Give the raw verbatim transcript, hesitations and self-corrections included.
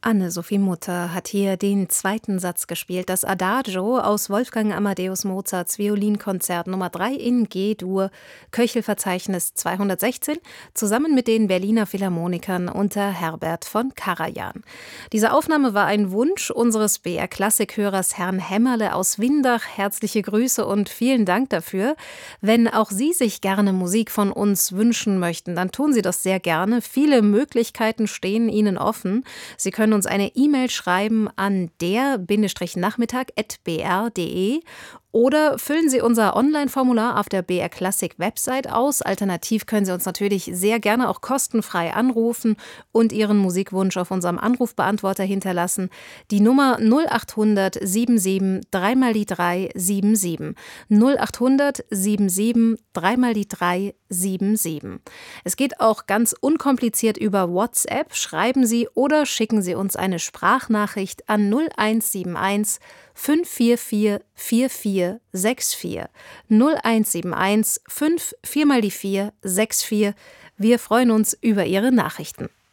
Anne-Sophie Mutter hat hier den zweiten Satz gespielt, das Adagio aus Wolfgang Amadeus Mozarts Violinkonzert Nummer drei in G-Dur, Köchelverzeichnis zweihundertsechzehn, zusammen mit den Berliner Philharmonikern unter Herbert von Karajan. Diese Aufnahme war ein Wunsch unseres B R-Klassikhörers Herrn Hämmerle aus Windach. Herzliche Grüße und vielen Dank dafür. Wenn auch Sie sich gerne Musik von uns wünschen möchten, dann tun Sie das sehr gerne. Viele Möglichkeiten stehen Ihnen offen. Sie können uns eine E-Mail schreiben an der-nachmittag at b r punkt d e oder füllen Sie unser Online-Formular auf der B R Classic Website aus. Alternativ können Sie uns natürlich sehr gerne auch kostenfrei anrufen und Ihren Musikwunsch auf unserem Anrufbeantworter hinterlassen. Die Nummer null achthundert siebenundsiebzig drei mal die drei sieben sieben. null achthundert siebenundsiebzig drei mal die drei sieben sieben. Es geht auch ganz unkompliziert über WhatsApp. Schreiben Sie oder schicken Sie uns eine Sprachnachricht an null eins sieben eins fünf vier vier vier vier sechs vier. null eins sieben eins fünf vier mal die vier sechs vier. Wir freuen uns über Ihre Nachrichten.